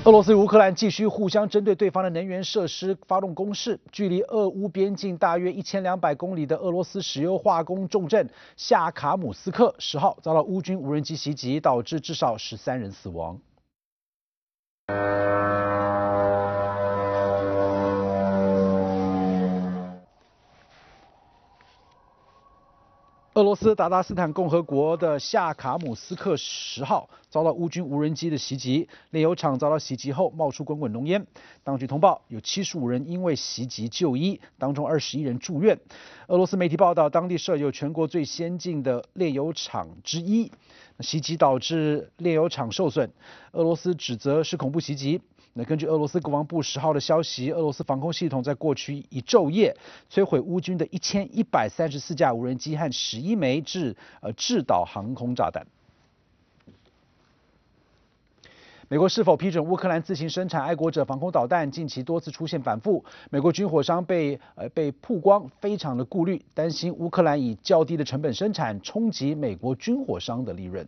俄罗斯与乌克兰继续互相针对对方的能源设施发动攻势。距离俄乌边境大约1200公里的俄罗斯石油化工重镇夏卡姆斯克10号遭到乌军无人机袭击，导致至少13人死亡。俄罗斯达达斯坦共和国的夏卡姆斯克10号遭到乌军无人机的袭击，炼油厂遭到袭击后冒出滚滚浓烟。当局通报有75人因为袭击就医，当中21人住院。俄罗斯媒体报道，当地设有全国最先进的炼油厂之一，袭击导致炼油厂受损。俄罗斯指责是恐怖袭击。根据俄罗斯国防部10号的消息，俄罗斯防空系统在过去一昼夜摧毁乌军的1134架无人机和11枚制导航空炸弹。美国是否批准乌克兰自行生产爱国者防空导弹，近期多次出现反复。美国军火商被曝光，非常的顾虑，担心乌克兰以较低的成本生产，冲击美国军火商的利润。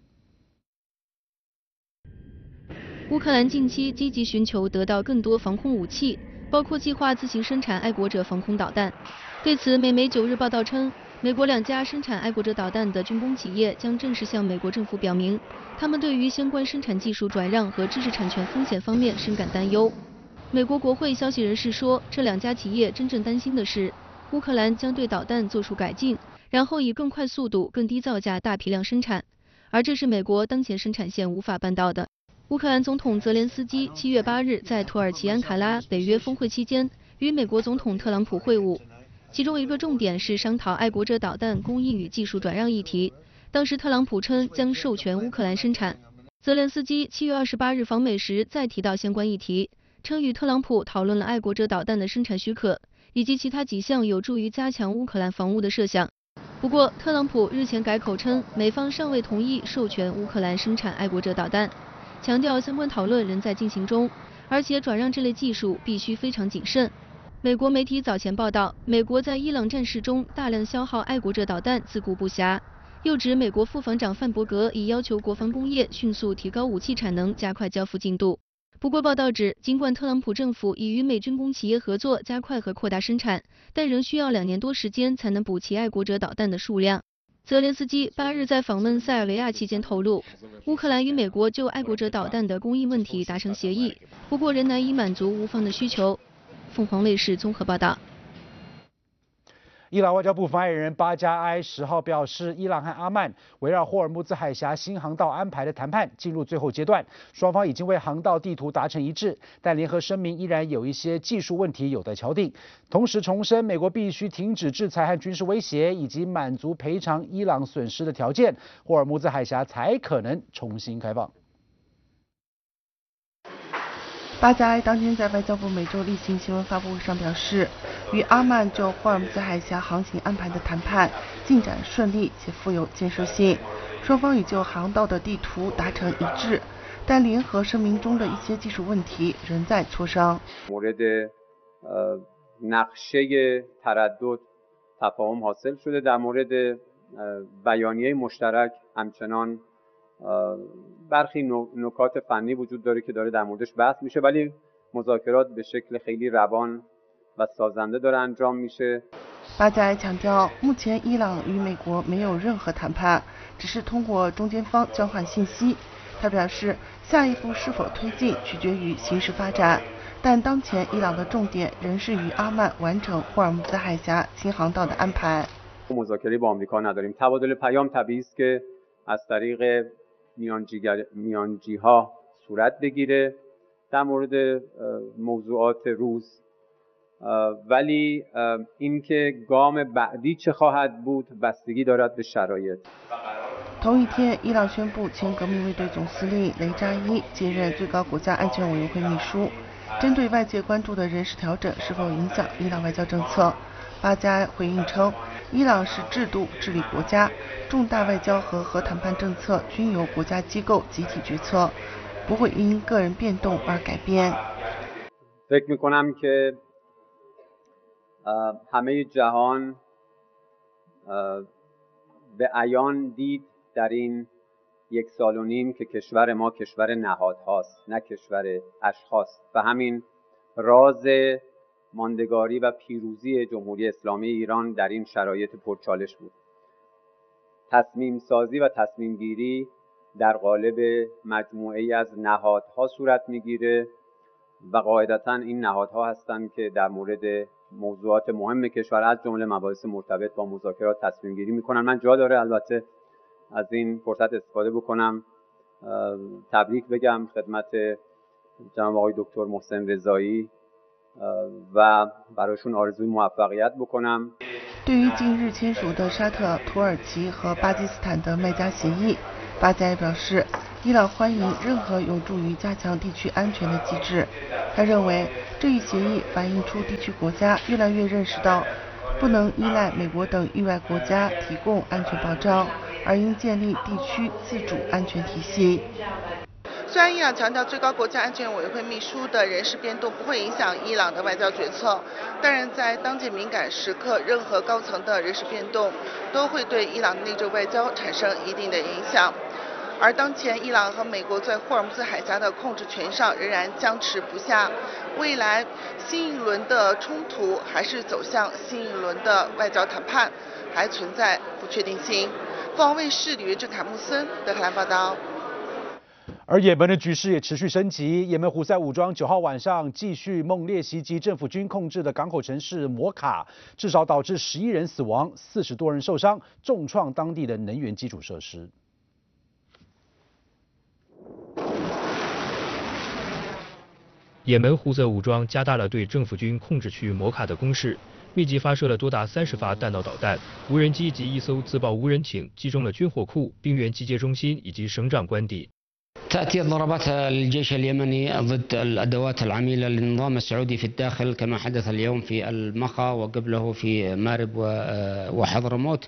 乌克兰近期积极寻求得到更多防空武器，包括计划自行生产爱国者防空导弹。对此，美媒9日报道称，美国2家生产爱国者导弹的军工企业将正式向美国政府表明，他们对于相关生产技术转让和知识产权风险方面深感担忧。美国国会消息人士说，这2家企业真正担心的是，乌克兰将对导弹做出改进，然后以更快速度、更低造价大批量生产，而这是美国当前生产线无法办到的。乌克兰总统泽连斯基7月8日在土耳其安卡拉北约峰会期间与美国总统特朗普会晤，其中一个重点是商讨爱国者导弹供应与技术转让议题。当时特朗普称将授权乌克兰生产。泽连斯基7月28日访美时再提到相关议题，称与特朗普讨论了爱国者导弹的生产许可以及其他几项有助于加强乌克兰防务的设想。不过，特朗普日前改口称美方尚未同意授权乌克兰生产爱国者导弹，强调相关讨论仍在进行中，而且转让这类技术必须非常谨慎。美国媒体早前报道，美国在伊朗战事中大量消耗爱国者导弹，自顾不暇。又指美国副防长范伯格已要求国防工业迅速提高武器产能，加快交付进度。不过，报道指，尽管特朗普政府已与美军工企业合作，加快和扩大生产，但仍需要2年多时间才能补齐爱国者导弹的数量。泽连斯基8日在访问塞尔维亚期间透露，乌克兰与美国就爱国者导弹的供应问题达成协议，不过仍难以满足乌方的需求。凤凰卫视综合报道。 伊朗外交部发言人巴加埃10号表示，伊朗和阿曼围绕霍尔木兹海峡新航道安排的谈判进入最后阶段，双方已经为航道地图达成一致，但联合声明依然有一些技术问题有待敲定。同时重申，美国必须停止制裁和军事威胁，以及满足赔偿伊朗损失的条件，霍尔木兹海峡才可能重新开放。 巴加埃当天在外交部每周例行新闻发布会上表示，与阿曼就霍尔木兹海峡航行安排的谈判进展顺利且富有建设性，双方已就航道的地图达成一致，但联合声明中的一些技术问题仍在磋商。 نقشه تردد تفاهم حاصل شده در مورد بیانیه مشترک همچنان برخی نکات فنی وجود داره که داره در موردش بحث میشه ولی مذاکرات به شکل خیلی روان و سازنده داره انجام میشه。 巴加埃强调，目前伊朗与美国没有任何谈判，只是通过中间方交换信息。他表示，下一步是否推进取决于形势发展，但当前伊朗的重点仍是与阿曼完成霍尔木兹海峡新航道的安排。 مذاکره با آمریکا نداریم. تبادل پیام طبیعی است که از طریق میانجی‌ها صورت بگیره در مورد موضوعات روز ولی اینکه گام بعدی چه خواهد بود بستگی دارد به شرایط。 同一天，伊朗宣布前革命卫队总司令雷扎伊接任最高国家安全委员会秘书。针对外界关注的人事调整是否影响伊朗外交政策，巴加埃回应称，伊朗是制度治理国家，重大外交和核谈判政策均由国家机构集体决策，不会因个人变动而改变。 فکر می‌کنم که همه جهان به عیان دید در این یک سال و نیم که کشور ما کشور نهادهاست نه کشور اشخاص و همین راز ماندگاری و پیروزی جمهوری اسلامی ایران در این شرایط پرچالش بود. تصمیم سازی و تصمیم گیری در قالب مجموعه‌ای از نهادها صورت میگیره و قاعدتاً این نهادها هستند که در مورد موضوعات مهم کشور از جمله مباحث مرتبط با مذاکرات تصمیم گیری میکنن. من جا داره البته از این فرصت استفاده بکنم تبریک بگم خدمت جناب آقای دکتر محسن رضایی و برایشون آرزوی موفقیت بکنم. 对于近日签署的沙特、土耳其和巴基斯坦的麦加协议，巴加也表示，伊朗欢迎任何有助于加强地区安全的机制。他认为，这一协议反映出地区国家越来越认识到，不能依赖美国等域外国家提供安全保障，而应建立地区自主安全体系。 虽然伊朗强调最高国家安全委员会秘书的人事变动不会影响伊朗的外交决策，但是在当前敏感时刻，任何高层的人事变动都会对伊朗的内政外交产生一定的影响。而当前伊朗和美国在霍尔木兹海峡的控制权上仍然僵持不下，未来新一轮的冲突还是走向新一轮的外交谈判，还存在不确定性。凤凰卫视李元正、凯木森德黑兰报道。 而也门的局势也持续升级，也门胡塞武装9号晚上继续猛烈袭击政府军控制的港口城市摩卡，至少导致11人死亡，40多人受伤，重创当地的能源基础设施。 也门胡塞武装加大了对政府军控制区摩卡的攻势，密集发射了多达30发弹道导弹，无人机及1艘自爆无人艇击中了军火库、兵员集结中心以及省长官邸。 تأتي ضربات الجيش اليمني ضد الأدوات العميلة للنظام السعودي في الداخل كما حدث اليوم في المخا وقبله في مارب وحضرموت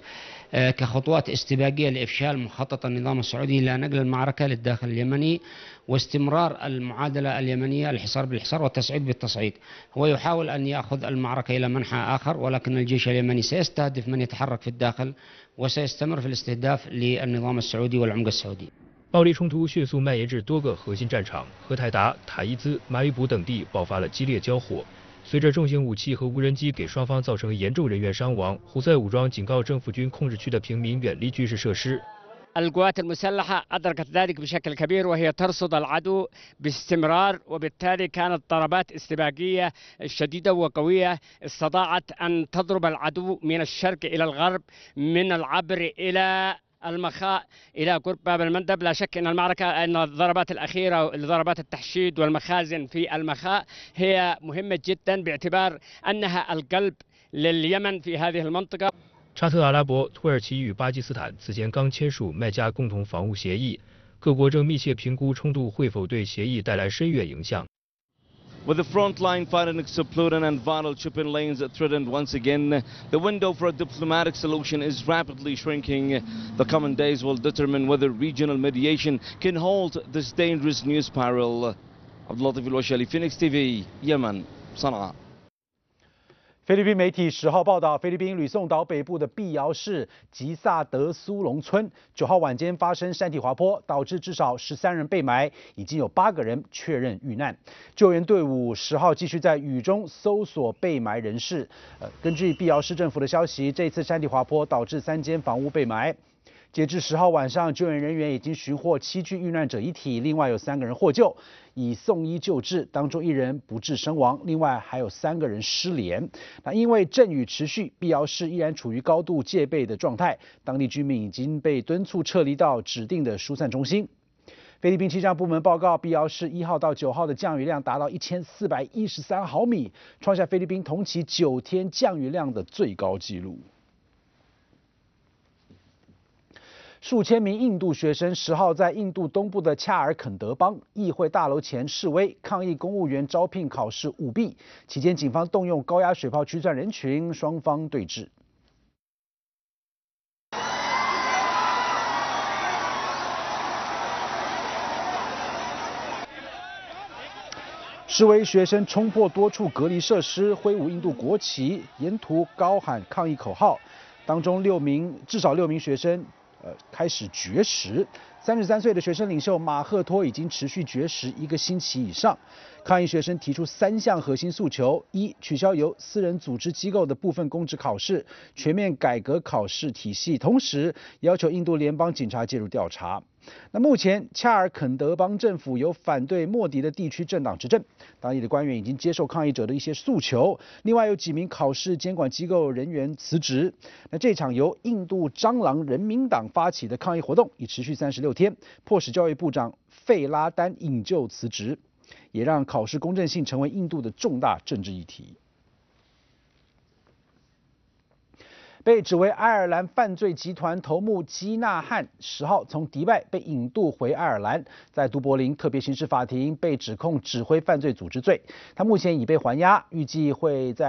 كخطوات استباقية لإفشال مخطط النظام السعودي إلى نقل المعركة للداخل اليمني واستمرار المعادلة اليمنية الحصار بالحصار والتصعيد بالتصعيد. هو يحاول أن يأخذ المعركة إلى منحى آخر ولكن الجيش اليمني سيستهدف من يتحرك في الداخل وسيستمر في الاستهداف للنظام السعودي والعمق السعودي. 暴力冲突迅速蔓延至多个核心战场，荷台达、塔伊兹、马里卜等地爆发了激烈交火。随着重型武器和无人机给双方造成严重人员伤亡，胡塞武装警告政府军控制区的平民远离军事设施。 القوات المسلحة أدركت ذلك بشكل كبير وهي ترصد العدو باستمرار وبالتالي كانت ضربات استباقية شديدة وقوية استطاعت أن تضرب العدو من الشرق إلى الغرب من العبر إلى المخاء إلى قرب باب المندب. لا شك أن المعركة أن الضربات الأخيرة ضربات التحشيد والمخازن في المخاء هي مهمة جدا باعتبار أنها القلب لليمن في هذه المنطقة. 沙特阿拉伯、土耳其与巴基斯坦此前刚签署麦加共同防务协议，各国正密切评估冲突会否对协议带来深远影响。 With the frontline fighting exploding and vital shipping lanes threatened once again, the window for a diplomatic solution is rapidly shrinking. The coming days will determine whether regional mediation can halt this dangerous news spiral. Abdulatif Al-Washali, Phoenix TV, Yemen, Sana'a. 菲律宾媒体10号报道，菲律宾吕宋岛北部的碧瑶市吉萨德苏隆村9号晚间发生山体滑坡，导致至少13人被埋，已经有8个人确认遇难。救援队伍10号继续在雨中搜索被埋人士。根据碧瑶市政府的消息，这次山体滑坡导致3间房屋被埋。 截至10号晚上，救援人员已经寻获7具遇难者遗体，另外有3个人获救，已送医救治，当中1人不治身亡，另外还有3个人失联。那因为阵雨持续，碧瑶市依然处于高度戒备的状态，当地居民已经被敦促撤离到指定的疏散中心。菲律宾气象部门报告，碧瑶市1号到9号的降雨量达到1413毫米，创下菲律宾同期9天降雨量的最高纪录。 数千名印度学生10号在印度东部的恰尔肯德邦议会大楼前示威，抗议公务员招聘考试舞弊。期间，警方动用高压水炮驱散人群，双方对峙。示威学生冲破多处隔离设施，挥舞印度国旗，沿途高喊抗议口号。当中至少6名学生。 开始绝食， 33岁的学生领袖马赫托已经持续绝食1个星期以上。抗议学生提出3项核心诉求：一、取消由私人组织机构的部分公职考试，全面改革考试体系，同时要求印度联邦警察介入调查。那目前恰尔肯德邦政府由反对莫迪的地区政党执政，当地的官员已经接受抗议者的一些诉求。另外有几名考试监管机构人员辞职。那这场由印度蟑螂人民党发起的抗议活动已持续36天，迫使教育部长费拉丹引咎辞职，也让考试公正性成为印度的重大政治议题。被指为爱尔兰犯罪集团头目基纳汉10号从迪拜被引渡回爱尔兰，在都柏林特别刑事法庭被指控指挥犯罪组织罪。他目前已被还押，预计会在